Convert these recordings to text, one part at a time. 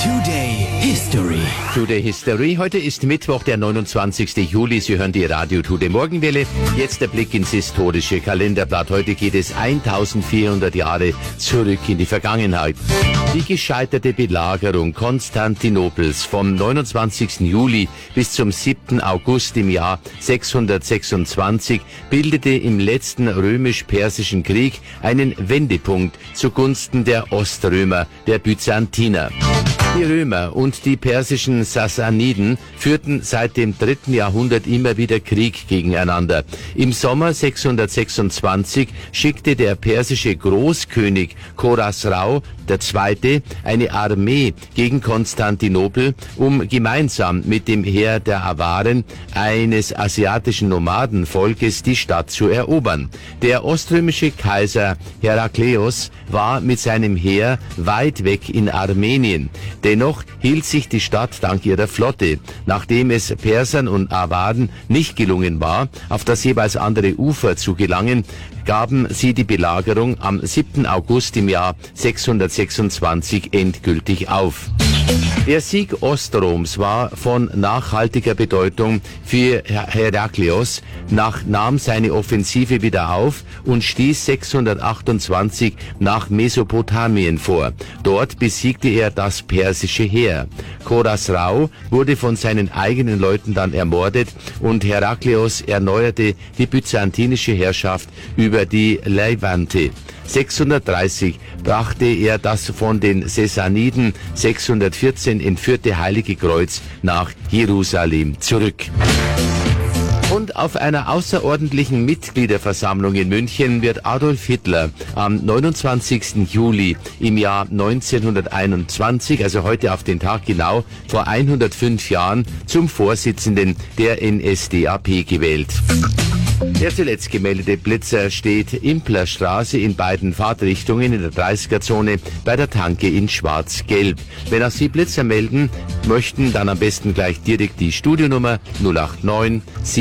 Today History. Today History. Heute ist Mittwoch, der 29. Juli. Sie hören die Radio Today Morgenwelle. Jetzt der Blick ins historische Kalenderblatt. Heute geht es 1400 Jahre zurück in die Vergangenheit. Die gescheiterte Belagerung Konstantinopels vom 29. Juli bis zum 7. August im Jahr 626 bildete im letzten römisch-persischen Krieg einen Wendepunkt zugunsten der Oströmer, der Byzantiner. Die Römer und die persischen Sassaniden führten seit dem 3. Jahrhundert immer wieder Krieg gegeneinander. Im Sommer 626 schickte der persische Großkönig Khosrau II. Eine Armee gegen Konstantinopel, um gemeinsam mit dem Heer der Awaren, eines asiatischen Nomadenvolkes, die Stadt zu erobern. Der oströmische Kaiser Herakleios war mit seinem Heer weit weg in Armenien. Dennoch hielt sich die Stadt dank ihrer Flotte. Nachdem es Persern und Awaren nicht gelungen war, auf das jeweils andere Ufer zu gelangen, gaben sie die Belagerung am 7. August im Jahr 626 endgültig auf. Der Sieg Ostroms war von nachhaltiger Bedeutung für Herakleios, nahm seine Offensive wieder auf und stieß 628 nach Mesopotamien vor. Dort besiegte er das persische Heer. Khosrau wurde von seinen eigenen Leuten dann ermordet und Herakleios erneuerte die byzantinische Herrschaft über die Levante. 630 brachte er das von den Sassaniden 614 entführte Heilige Kreuz nach Jerusalem zurück. Und auf einer außerordentlichen Mitgliederversammlung in München wird Adolf Hitler am 29. Juli im Jahr 1921, also heute auf den Tag genau, vor 105 Jahren zum Vorsitzenden der NSDAP gewählt. Der zuletzt gemeldete Blitzer steht Implerstraße in beiden Fahrtrichtungen in der 30er-Zone bei der Tanke in Schwarz-Gelb. Wenn auch Sie Blitzer melden möchten, dann am besten gleich direkt die Studionummer 089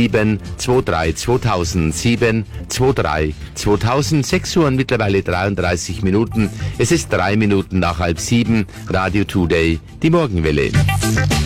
723 2000 723 2000. 6 Uhr und mittlerweile 33 Minuten. Es ist 3 Minuten nach 6:30. Radio Today, die Morgenwelle.